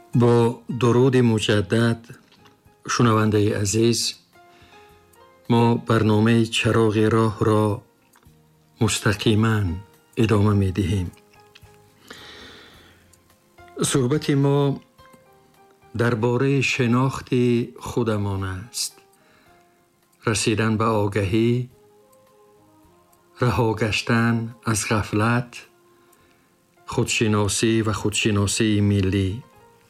با درود مجدد شنونده عزیز، ما برنامه چراغ راه را مستقیما ادامه می دهیم. صحبت ما درباره شناخت خودمان است، رسیدن به آگاهی، رها گشتن از غفلت، خودشناسی و خودشناسی ملی.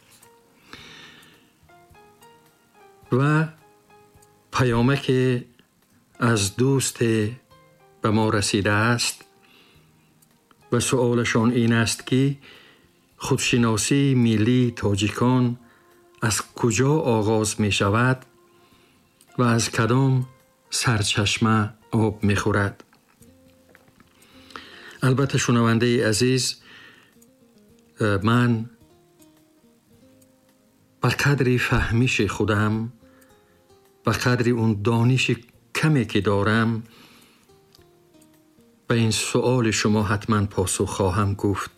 و پیامک از دوست به ما رسیده است و سؤالشان این است که خودشناسی ملی تاجیکان از کجا آغاز می شود و از کدام سرچشمه آب می خورد. البته شنونده عزیز، من به قدر فهمیش خودم، به قدر اون دانش کمی که دارم، به این سؤال شما حتما پاسخ خواهم گفت.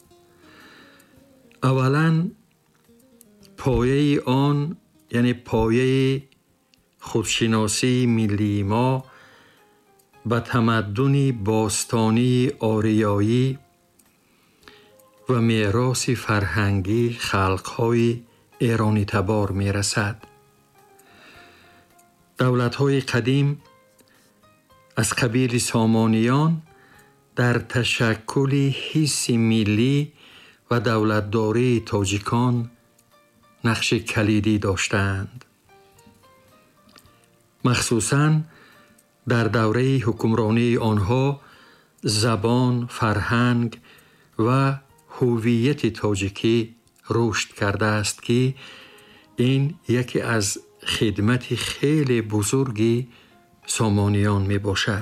اولا پایه آن، یعنی پایه خودشناسی ملی ما به تمدن باستانی آریایی و میراث فرهنگی خلق‌های ایرانی تبار می رسد. دولت‌های قدیم از قبیل سامانیان در تشکل حس ملی و دولتداری تاجیکان نقش کلیدی داشتند. مخصوصاً در دوره حکمرانی آنها زبان، فرهنگ و هویت تاجیکی رشد کرده است که این یکی از خدمت خیلی بزرگی سامانیان می باشد.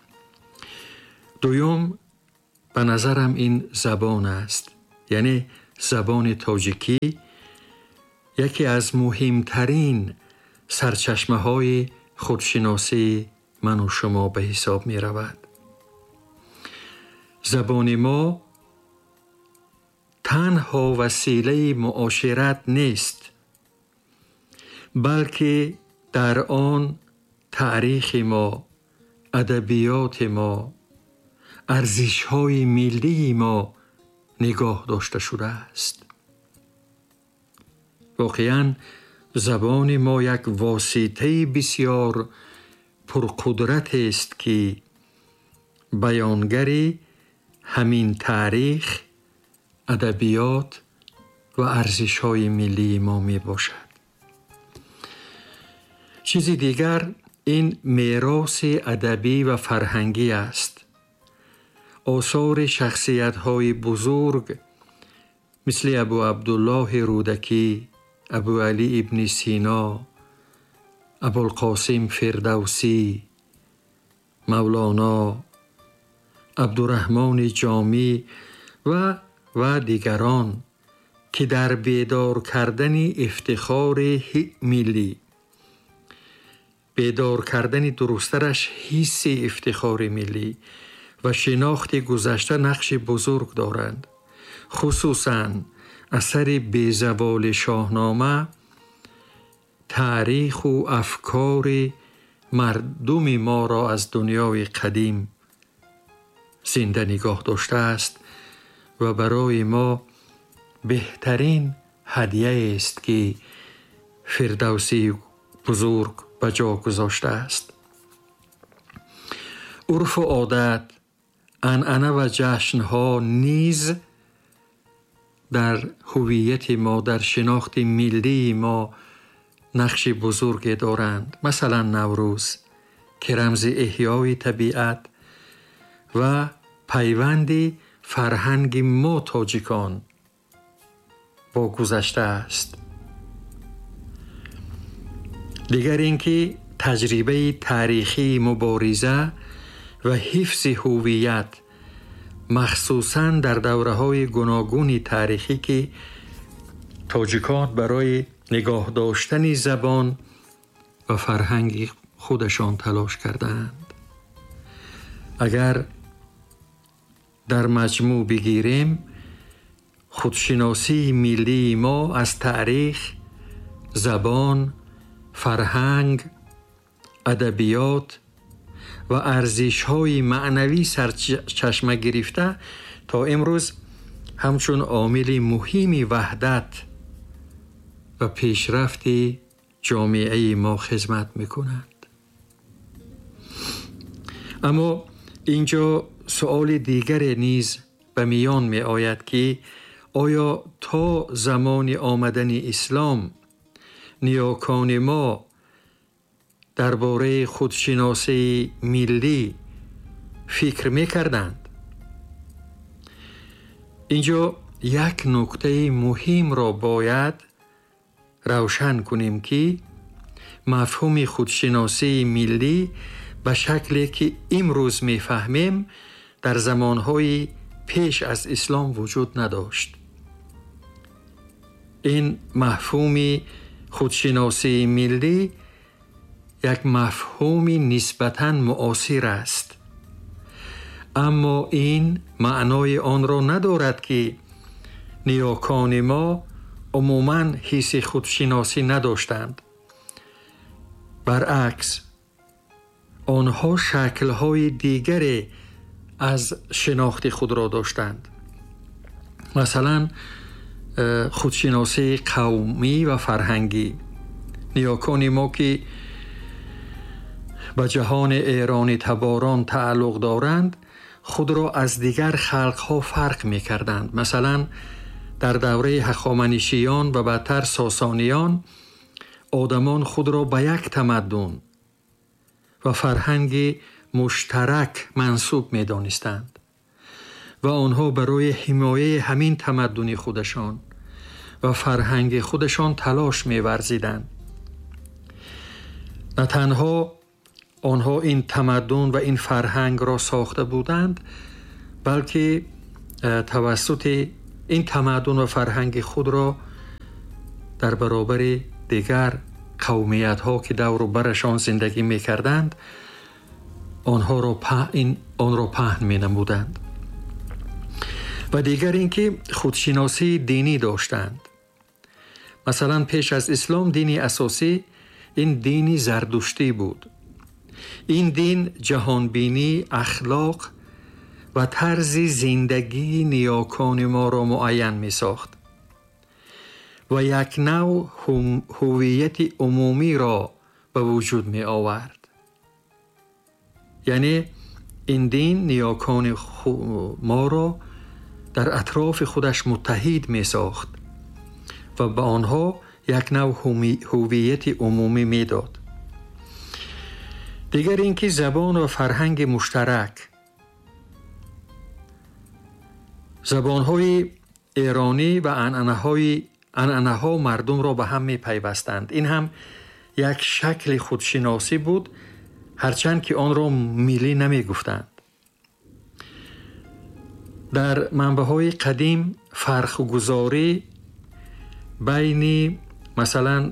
دوم به نظرم این زبان است، یعنی زبان تاجیکی یکی از مهمترین سرچشمه های خودشناسی من و شما به حساب می رود. زبان ما تنها وسیله معاشرت نیست، بلکه در آن تاریخ ما، ادبیات ما، ارزش‌های ملی ما نگاه داشته شده است. واقعاً زبان ما یک واسطه بسیار پرقدرت است که بیانگری همین تاریخ، ادبیات و ارزش‌های ملی ما می باشد. چیزی دیگر این میراث ادبی و فرهنگی است. آثار شخصیت‌های بزرگ مثل ابو عبدالله رودکی، ابو علی ابن سینا، ابوالقاسم فردوسی، مولانا، عبدالرحمن جامی و دیگران که در بیدار کردن افتخار ملی، بیدار کردن درسترش حس افتخار ملی و شناخت گذشته نقش بزرگ دارند. خصوصاً اثر بیزوال شاهنامه تاریخ و افکار مردم ما را از دنیای قدیم زنده نگاه داشته است و برای ما بهترین هدیه است که فردوسی بزرگ به جا گذاشته است. عرف و عادت، عنعنه و جشنها نیز در هویت ما، در شناخت ملی ما نقش بزرگی دارند. مثلا نوروز که رمز احیای طبیعت و پیوند فرهنگ ما تاجیکان با گذشته است. دیگر اینکه تجربه تاریخی مبارزه و حفظ هویت، مخصوصاً در دوره‌های گوناگون تاریخی که تاجیکان برای نگاه داشتن زبان و فرهنگ خودشان تلاش کردند. اگر در مجموع بگیریم، خودشناسی ملی ما از تاریخ، زبان، فرهنگ، ادبیات و ارزش‌های معنوی سرچشمه گرفته تا امروز همچون عامل مهم وحدت و پیشرفت جامعه ما خدمت می‌کند. اما اینجا سؤال دیگر نیز به میان می آید که آیا تا زمان آمدن اسلام نیاکان ما درباره خودشناسی ملی فکر می کردند؟ اینجا یک نکته مهم را باید روشن کنیم که مفهوم خودشناسی ملی به شکلی که امروز میفهمیم در زمانهای پیش از اسلام وجود نداشت. این مفهوم خودشناسی ملی یک مفهوم نسبتاً معاصر است، اما این معنای آن را ندارد که نیاکان ما عموماً حس خودشناسی نداشتند. برعکس، آنها شکل‌های دیگری از شناخت خود را داشتند. مثلا خودشناسی قومی و فرهنگی. نیاکان ما که به جهان ایرانی تباران تعلق دارند خود را از دیگر خلق‌ها فرق می‌کردند. مثلا در دوره هخامنشیان و بعدتر ساسانیان آدمان خود را به یک تمدن و فرهنگ مشترک منسوب می دانستند و آنها برای حمایه همین تمدن خودشان و فرهنگ خودشان تلاش می ورزیدند. نه تنها آنها این تمدن و این فرهنگ را ساخته بودند، بلکه توسط این تمدن و فرهنگ خود را در برابر دیگر قومیت ها که دور و برشان زندگی می کردند آن را پهن می نمودند. و دیگر اینکه خودشناسی دینی داشتند. مثلا پیش از اسلام دینی اساسی این دینی زردشتی بود. این دین جهانبینی، اخلاق و طرز زندگی نیاکان ما را معین می ساخت و یک نوع هویت عمومی را به وجود می آورد. یعنی این دین نیاکان ما را در اطراف خودش متحد می ساخت و به آنها یک نوع هویت عمومی می داد. دیگر اینکه زبان و فرهنگ مشترک. زبانهای ایرانی و عنعنه‌ها مردم را به هم می پیوستند. این هم یک شکل خودشناسی بود، هرچند که آن را ملی نمی گفتند. در منبع‌های قدیم فرق گذاری بین مثلا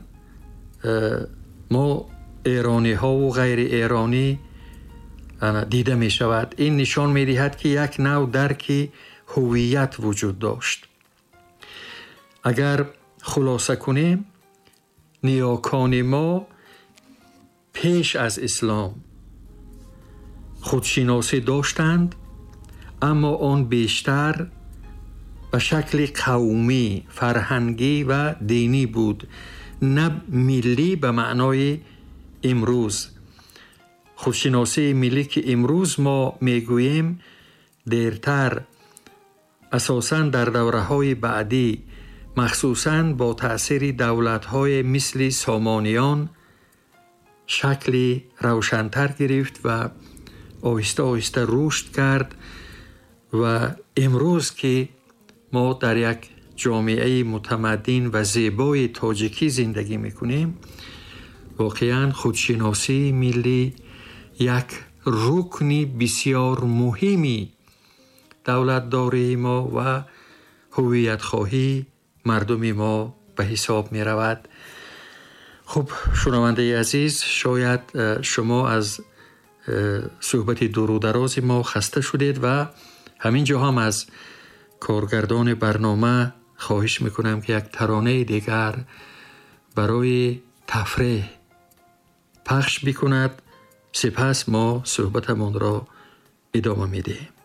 ما ایرانی ها و غیر ایرانی دیده می شود. این نشان می دهد که یک نوع درک هویت وجود داشت. اگر خلاصه کنیم، نیاکان ما پیش از اسلام خودشناسی داشتند، اما آن بیشتر به شکل قومی، فرهنگی و دینی بود، نه ملی به معنای امروز. خودشناسی ملی که امروز ما میگوییم دیرتر اساساً در دوره‌های بعدی، مخصوصاً با تأثیر دولت‌های مثل سامانیان شکلی روشن‌تر گرفت و آهسته آهسته رشد کرد و امروز که ما در یک جامعه متمدن و زیبای تاجیکی زندگی میکنیم، واقعاً خودشناسی ملی یک رکن بسیار مهمی دولتداری ما و هویت خواهی مردم ما به حساب می رود. خب شنونده عزیز، شاید شما از صحبت دور و دراز ما خسته شدید و همینجا هم از کارگردان برنامه خواهش میکنم که یک ترانه دیگر برای تفریح پخش بکند. سپس ما صحبتمان را ادامه میدیم.